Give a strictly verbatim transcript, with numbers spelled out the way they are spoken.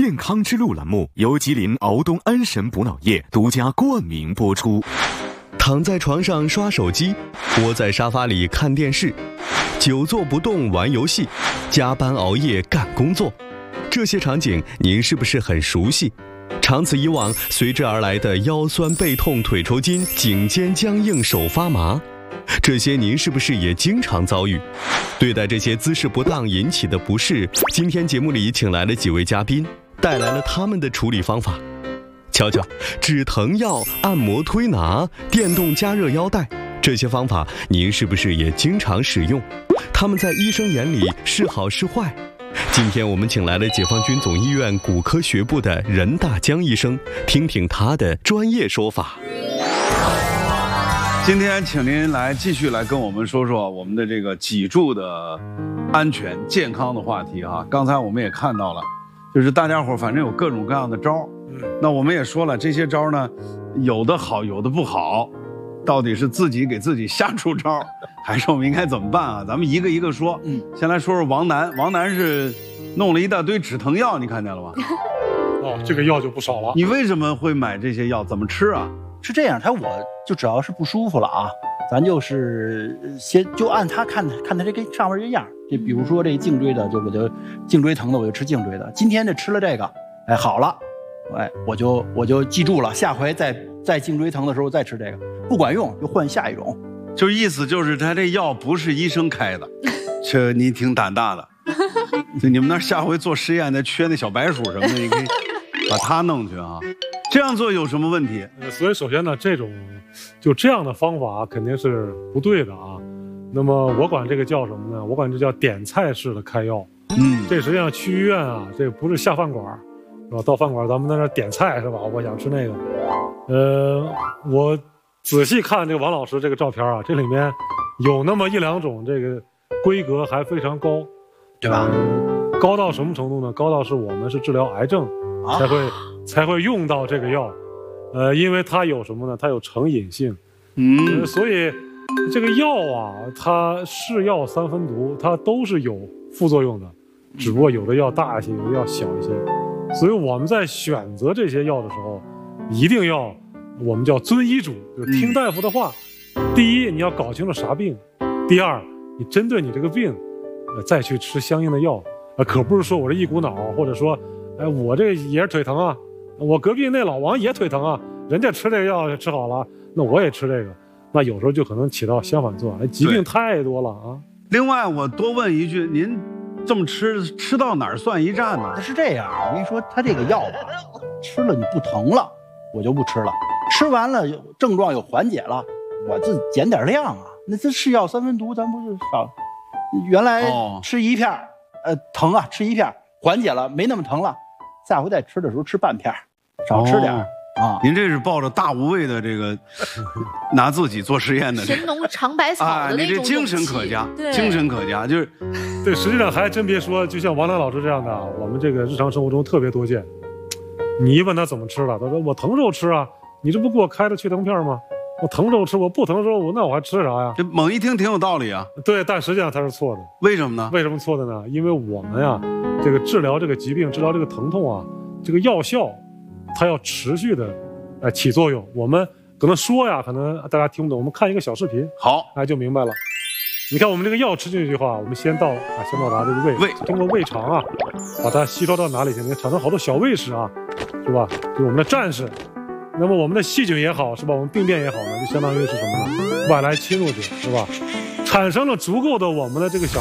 健康之路栏目由吉林敖东安神补脑液独家冠名播出。躺在床上刷手机，窝在沙发里看电视，久坐不动玩游戏，加班熬夜干工作，这些场景您是不是很熟悉？长此以往，随之而来的腰酸背痛、腿抽筋、颈肩僵硬、手发麻，这些您是不是也经常遭遇？对待这些姿势不当引起的不适，今天节目里请来了几位嘉宾，带来了他们的处理方法。瞧瞧，止疼药、按摩推拿、电动加热腰带，这些方法您是不是也经常使用？他们在医生眼里是好是坏？今天我们请来了解放军总医院骨科学部的任大江医生，听听他的专业说法。 今天请您来继续来跟我们说说我们的这个脊柱的安全健康的话题哈。刚才我们也看到了，就是大家伙反正有各种各样的招，那我们也说了，这些招呢，有的好，有的不好，到底是自己给自己瞎出招，还是我们应该怎么办啊？咱们一个一个说。嗯，先来说说王楠，王楠是弄了一大堆止疼药，你看见了吗？ 哦，这个药就不少了。 你为什么会买这些药？怎么吃啊？ 是这样，他我就只要是不舒服了啊，咱就是先就按他看看他这个上面这样，这比如说这颈椎的，就我就颈椎疼的我就吃颈椎的。今天这吃了这个，哎好了，哎我就我就记住了，下回再在颈椎疼的时候再吃这个，不管用就换下一种。 就意思就是他这药不是医生开的，这你挺胆大的。就你们那下回做实验的缺那小白鼠什么的，你可以把它弄去啊。这样做有什么问题？ 呃，所以首先呢，这种就这样的方法肯定是不对的啊。那么我管这个叫什么呢？我管这叫点菜式的开药。嗯，这实际上去医院啊，这不是下饭馆，是吧？到饭馆咱们在那点菜是吧？我想吃那个。呃，我仔细看这个王老师这个照片啊，这里面有那么一两种这个规格还非常高， 对吧？ 呃、高到什么程度呢？高到是我们是治疗癌症才会。啊才会用到这个药，呃，因为它有什么呢？它有成瘾性，嗯、呃，所以这个药啊，它是药三分毒，它都是有副作用的，只不过有的药大一些，有的药小一些，所以我们在选择这些药的时候，一定要我们叫遵医嘱，就是听大夫的话。嗯、第一，你要搞清楚啥病；第二，你针对你这个病，呃，再去吃相应的药，呃，可不是说我这一股脑，或者说，哎，我这也是腿疼啊。我隔壁那老王也腿疼啊，人家吃这个药吃好了，那我也吃这个，那有时候就可能起到相反作用，疾病太多了啊。 另外，我多问一句，您这么吃吃到哪儿算一站呢？ 是这样，我跟你说，他这个药吧，吃了你不疼了，我就不吃了；吃完了症状有缓解了，我自己减点量啊。那这是药三分毒，咱不是少？原来吃一片，呃，疼啊，吃一片缓解了，没那么疼了，下回再吃的时候吃半片。少吃点、哦、啊！ 您这是抱着大无畏的这个拿自己做实验的神农尝百草的那种、啊、 你这精神可嘉，精神可嘉，就是对。实际上还真别说，就像王楠老师这样的，我们这个日常生活中特别多见。你一问他怎么吃了，他说我疼时候吃啊，你这不给我开的去疼片吗？我疼时候吃，我不疼时候我那我还吃啥呀？ 这猛一听挺有道理啊。 对，但实际上他是错的。 为什么呢？ 为什么错的呢？因为我们呀，这个治疗这个疾病，治疗这个疼痛啊，这个药效。它要持续的，呃，起作用。我们可能说呀，可能大家听不懂。我们看一个小视频， 好， 哎，就明白了。你看，我们这个药吃进去的话，我们先到啊，先到达这个胃， 胃通过胃肠啊，把它吸收到哪里去？你看产生好多小胃屎啊，是吧？就是我们的战士。那么我们的细菌也好，是吧？我们病变也好呢，就相当于是什么呢？外来侵入者，是吧？产生了足够的我们的这个小。